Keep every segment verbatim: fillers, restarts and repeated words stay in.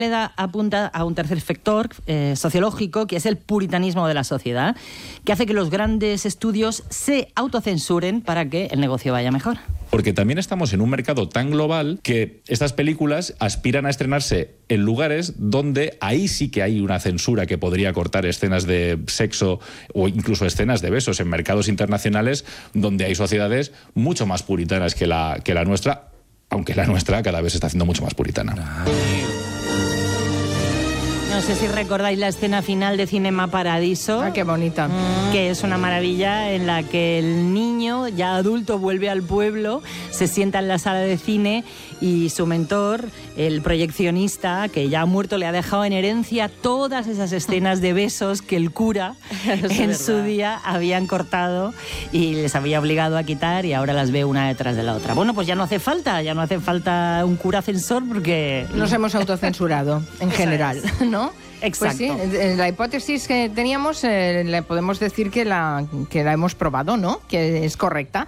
da apunta a un tercer factor eh, sociológico, que es el puritanismo de la sociedad, que hace que los grandes estudios se autocensuren para que el negocio vaya mejor. Porque también estamos en un mercado tan global que estas películas aspiran a estrenarse en lugares donde ahí sí que hay una censura que podría cortar escenas de sexo o incluso escenas de besos, en mercados internacionales donde hay sociedades mucho más puritanas que la, que la nuestra, aunque la nuestra cada vez se está haciendo mucho más puritana. No sé si recordáis la escena final de Cinema Paradiso. Ah, qué bonita. Mm, que es una maravilla en la que el niño, ya adulto, vuelve al pueblo, se sienta en la sala de cine y su mentor, el proyeccionista, que ya ha muerto, le ha dejado en herencia todas esas escenas de besos que el cura en su día habían cortado y les había obligado a quitar, y ahora las ve una detrás de la otra. Bueno, pues ya no hace falta, ya no hace falta un cura censor porque... Nos hemos autocensurado, en general, ¿no? Exacto. Pues sí, la hipótesis que teníamos, eh, le podemos decir que la, que la hemos probado, ¿no? Que es correcta.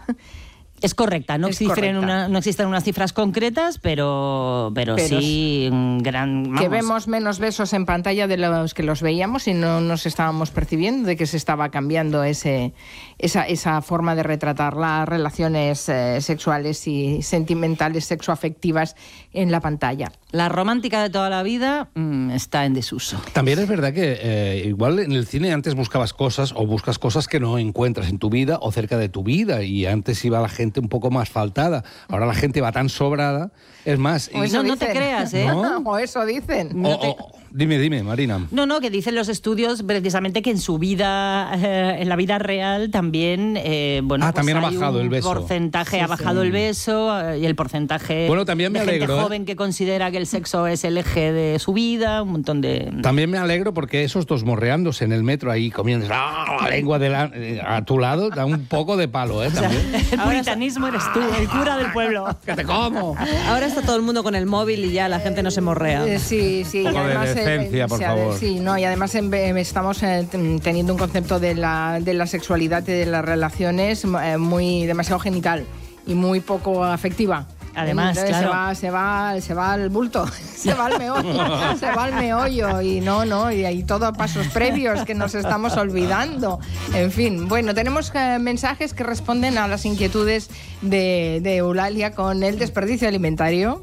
Es correcta, no, es existen, correcta. Una, no existen unas cifras concretas, pero, pero, pero sí un gran... Vamos. Que vemos menos besos en pantalla de los que los veíamos y no nos estábamos percibiendo de que se estaba cambiando ese, esa, esa forma de retratar las relaciones eh, sexuales y sentimentales, sexoafectivas en la pantalla. La romántica de toda la vida mmm, está en desuso. También es verdad que eh, igual en el cine antes buscabas cosas o buscas cosas que no encuentras en tu vida o cerca de tu vida, y antes iba la gente un poco más faltada. Ahora la gente va tan sobrada. Es más... O eso no, no dicen. te creas, ¿eh? ¿No? O eso dicen. O, No te... o, dime, dime, Marina. No, no, que dicen los estudios precisamente que en su vida, eh, en la vida real también, eh, bueno, ah, pues también ha hay bajado un el beso. porcentaje, Sí, ha bajado sí. el beso eh, y el porcentaje bueno, también me de alegro, gente ¿eh? joven que considera que el sexo es el eje de su vida, un montón de... También me alegro porque esos dos morreándose en el metro ahí comiendo ¡ah! La lengua de la, eh, a tu lado da un poco de palo, ¿eh? También. El puritanismo eres tú, el cura del pueblo. ¡Que te como! Ahora está todo el mundo con el móvil y ya la gente no se morrea. Eh, sí, sí. Un poco y además, de decencia, eh, por sí, favor. Sí, no, y además en, eh, estamos eh, teniendo un concepto de la, de la sexualidad y de las relaciones eh, muy demasiado genital y muy poco afectiva. Además, Entonces, claro. se va, se va, se va al bulto, se va al meollo, se va al meollo y no, no, y hay todo pasos previos que nos estamos olvidando. En fin, bueno, tenemos eh, mensajes que responden a las inquietudes de, de Eulalia con el desperdicio alimentario.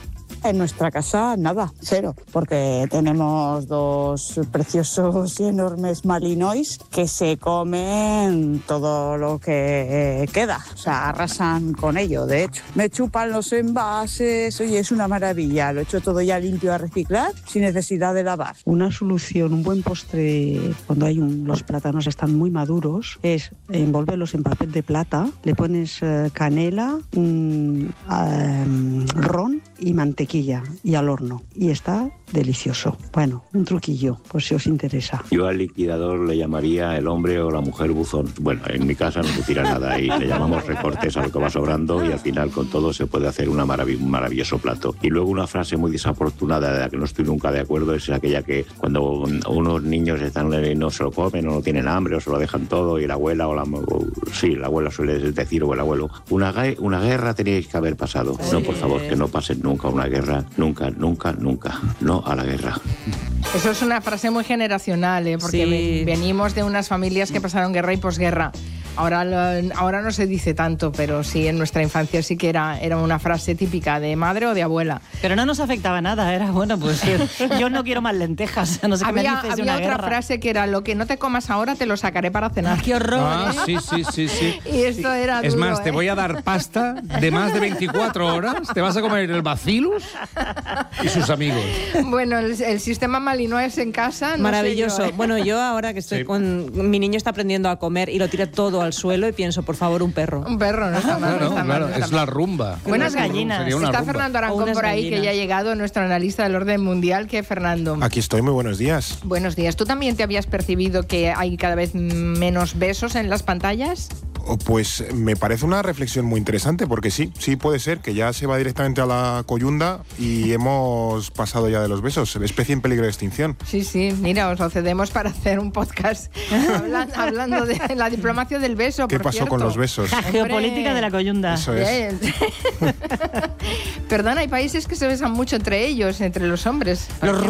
En nuestra casa nada, cero, porque tenemos dos preciosos y enormes malinois que se comen todo lo que queda, o sea, arrasan con ello, de hecho. Me chupan los envases, oye, es una maravilla, lo he hecho todo ya limpio a reciclar sin necesidad de lavar. Una solución, un buen postre cuando hay un, los plátanos están muy maduros, es envolverlos en papel de plata, le pones eh, canela, um, um, ron y mantequilla y al horno, y está delicioso. Bueno, un truquillo, por si os interesa. Yo al liquidador le llamaría el hombre o la mujer buzón. Bueno, en mi casa no se tira nada y le llamamos recortes a lo que va sobrando, y al final con todo se puede hacer una marav- un maravilloso plato. Y luego una frase muy desafortunada de la que no estoy nunca de acuerdo es aquella que cuando unos niños están no se lo comen o no tienen hambre o se lo dejan todo, y la abuela o la... O, sí, la abuela suele decir, o el abuelo, una, una guerra teníais que haber pasado. No, por favor, que no pasen nunca una guerra, nunca, nunca, nunca. No a la guerra. Eso es una frase muy generacional, ¿eh? Porque Sí. venimos de unas familias que pasaron guerra y posguerra. Ahora, lo, ahora no se dice tanto, pero sí, en nuestra infancia sí que era, era una frase típica de madre o de abuela. Pero no nos afectaba nada, era bueno, pues yo no quiero más lentejas, no sé qué me Había, dices de había una otra guerra. frase que era: lo que no te comas ahora te lo sacaré para cenar. ¡Qué horror! Ah, ¿eh? sí, sí, sí, sí. Y esto era Es duro, más, ¿eh? te voy a dar pasta de más de veinticuatro horas, te vas a comer el Bacillus y sus amigos. Bueno, el, el sistema Malinois en casa, no Maravilloso. sé yo, ¿eh? Bueno, yo ahora que estoy Sí. con... Mi niño está aprendiendo a comer y lo tira todo al suelo y pienso, por favor, un perro. Un perro, no está mal, no Claro, está mal, claro, no está es mal. la rumba. Buenas Sería gallinas. una Está rumba. Fernando O Arancón unas por ahí, que gallinas. ya ha llegado, nuestro analista del orden mundial. ¿Qué, Fernando? Aquí estoy, muy buenos días. Buenos días. ¿Tú también te habías percibido que hay cada vez menos besos en las pantallas? Oh, Pues me parece una reflexión muy interesante, porque sí, sí puede ser que ya se va directamente a la coyunda y hemos pasado ya de los besos, especie en peligro de extinción. Sí, sí, mira, os lo cedemos para hacer un podcast hablan- hablando de la diplomacia del beso. ¿Qué por pasó cierto. con los besos? La Hombre. geopolítica de la coyunda. Eso es. Bien. Perdón, hay países que se besan mucho entre ellos, entre los hombres. Los